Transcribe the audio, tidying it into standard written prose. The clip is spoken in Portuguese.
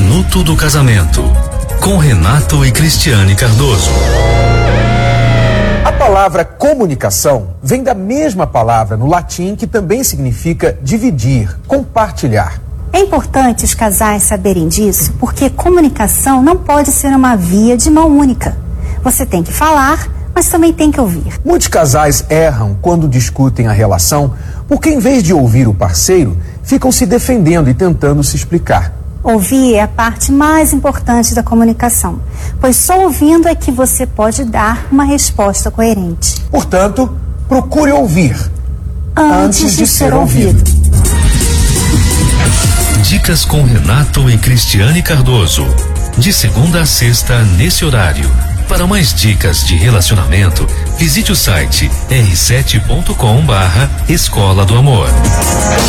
Minuto do Casamento, com Renato e Cristiane Cardoso. A palavra comunicação vem da mesma palavra no latim que também significa dividir, compartilhar. É importante os casais saberem disso, porque comunicação não pode ser uma via de mão única. Você tem que falar, mas também tem que ouvir. Muitos casais erram quando discutem a relação, porque em vez de ouvir o parceiro, ficam se defendendo e tentando se explicar. Ouvir é a parte mais importante da comunicação, pois só ouvindo é que você pode dar uma resposta coerente. Portanto, procure ouvir antes de ser ouvido. Dicas com Renato e Cristiane Cardoso, de segunda a sexta nesse horário. Para mais dicas de relacionamento, visite o site r7.com/Escola do Amor.